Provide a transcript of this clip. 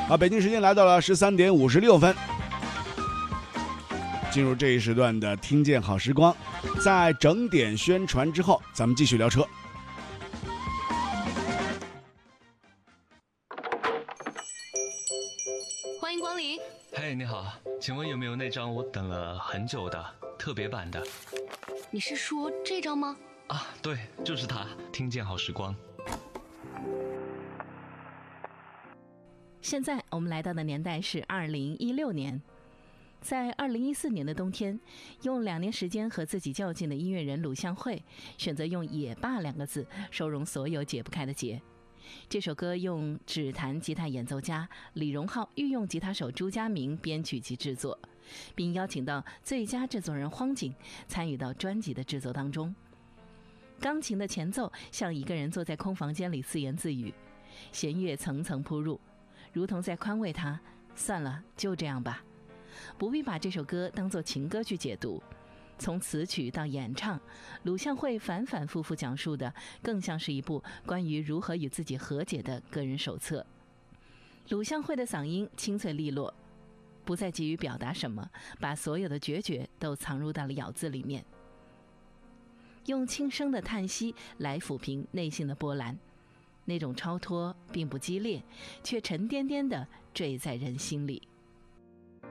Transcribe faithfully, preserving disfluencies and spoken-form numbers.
啊，北京时间来到了十三点五十六分，进入这一时段的听见好时光，在整点宣传之后，咱们继续聊车。 欢迎光临。 嘿，你好，请问有没有那张我等了很久的特别版的？ 你是说这张吗？ 啊，对，就是它，听见好时光。 现在我们来到的年代是二零一六年，在二零一四年的冬天，用两年时间和自己较劲的音乐人鲁向会选择用也罢两个字收容所有解不开的结。这首歌用指弹吉他演奏家李荣浩御用吉他手朱家明编曲及制作，并邀请到最佳制作人荒井参与到专辑的制作当中。钢琴的前奏像一个人坐在空房间里自言自语，弦乐层层铺入，如同在宽慰他，算了，就这样吧，不必把这首歌当作情歌去解读。从词曲到演唱，鲁向会反反复复讲述的更像是一部关于如何与自己和解的个人手册。鲁向会的嗓音清脆利落，不再急于表达什么，把所有的决绝都藏入到了咬字里面，用轻声的叹息来抚平内心的波澜。那种超脱并不激烈，却沉甸甸地坠在人心里。